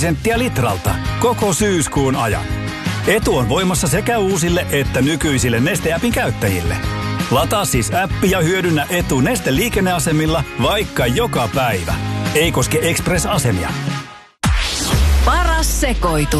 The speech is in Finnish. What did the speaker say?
senttiä litralta koko syyskuun ajan. Etu on voimassa sekä uusille että nykyisille Neste-appin käyttäjille. Lataa siis appi ja hyödynnä etu Neste liikenneasemilla vaikka joka päivä. Ei koske Express-asemia. Paras sekoitus.